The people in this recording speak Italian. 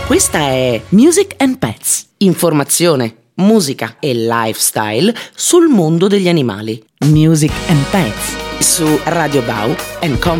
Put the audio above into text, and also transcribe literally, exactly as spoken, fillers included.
Questa è Music and Pets, informazione, musica e lifestyle sul mondo degli animali. Music and Pets su Radio Bau and Com.